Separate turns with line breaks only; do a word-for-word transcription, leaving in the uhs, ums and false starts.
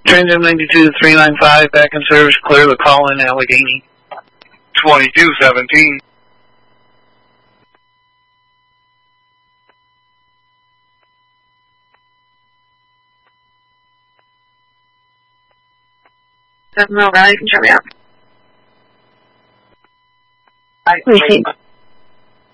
Transit ninety-two three nine five, back in service, clear the call in Allegheny.
twenty-two seventeen.
Seven Mill Valley, you can show me out.
Receive.